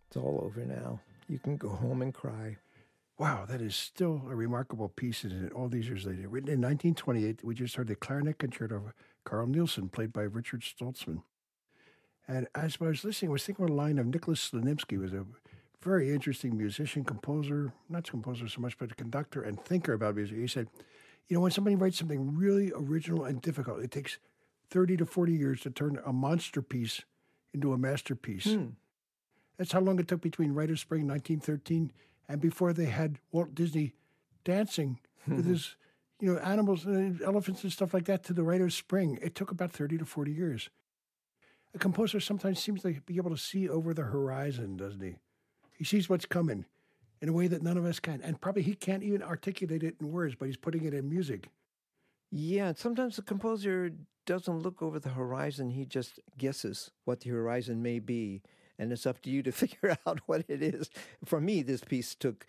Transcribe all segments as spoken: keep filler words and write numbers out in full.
It's all over now. You can go home and cry. Wow, that is still a remarkable piece, isn't it, all these years later. Written in nineteen twenty-eight, we just heard the clarinet concerto of Carl Nielsen, played by Richard Stoltzman. And as I was listening, I was thinking of a line of Nicholas Slonimsky, who was a very interesting musician, composer, not composer so much, but a conductor and thinker about music. He said, you know, when somebody writes something really original and difficult, it takes thirty to forty years to turn a monster piece into a masterpiece. Hmm. That's how long it took between Rite of Spring, nineteen thirteen, and before they had Walt Disney dancing with his, you know, animals and elephants and stuff like that to the Rite of Spring. It took about thirty to forty years. A composer sometimes seems to be able to see over the horizon, doesn't he? He sees what's coming in a way that none of us can. And probably he can't even articulate it in words, but he's putting it in music. Yeah, sometimes the composer doesn't look over the horizon. He just guesses what the horizon may be. And it's up to you to figure out what it is. For me, this piece took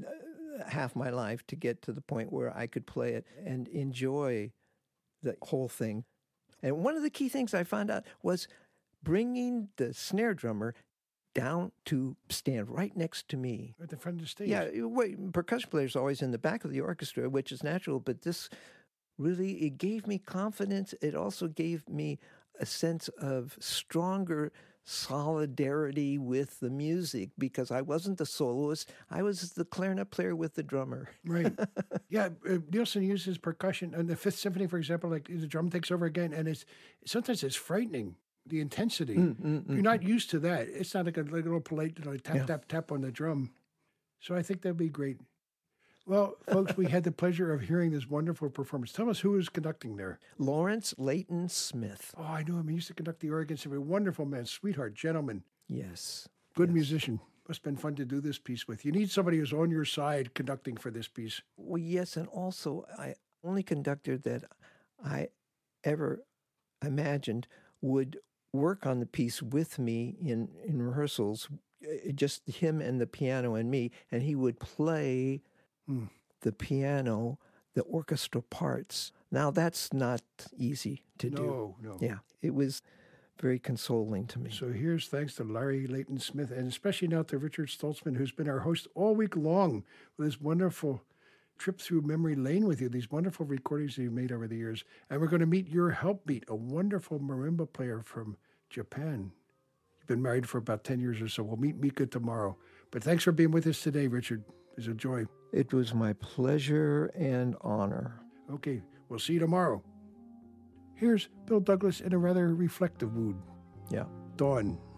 half my life to get to the point where I could play it and enjoy the whole thing. And one of the key things I found out was bringing the snare drummer down to stand right next to me. At the front of the stage. Yeah, wait, percussion player's always in the back of the orchestra, which is natural, but this really, it gave me confidence. It also gave me a sense of stronger solidarity with the music because I wasn't the soloist. I was the clarinet player with the drummer. Right. Yeah, uh, Nielsen uses percussion. And the Fifth Symphony, for example, like the drum takes over again, and it's sometimes it's frightening, the intensity. Mm, mm, mm, You're not used to that. It's not like a, like a little polite you know, tap, Yeah. tap, tap on the drum. So I think that'd be great. Well, folks, we had the pleasure of hearing this wonderful performance. Tell us who was conducting there. Lawrence Leighton Smith. Oh, I knew him. He used to conduct the Oregon Symphony. Wonderful man, sweetheart, gentleman, Yes. good Yes. musician. Must have been fun to do this piece with. You need somebody who's on your side conducting for this piece. Well, yes, and also I only conductor that I ever imagined would work on the piece with me in, in rehearsals, uh, just him and the piano and me, and he would play Hmm. the piano, the orchestra parts. Now, that's not easy to do. No, no. Yeah, it was very consoling to me. So here's thanks to Larry Leighton Smith, and especially now to Richard Stoltzman, who's been our host all week long with this wonderful trip through memory lane with you, these wonderful recordings that you've made over the years. And we're going to meet your helpmeet, a wonderful marimba player from Japan. You've been married for about ten years or so. We'll meet Mika tomorrow. But thanks for being with us today, Richard. It was a joy. It was my pleasure and honor. Okay, we'll see you tomorrow. Here's Bill Douglas in a rather reflective mood. Yeah. Dawn.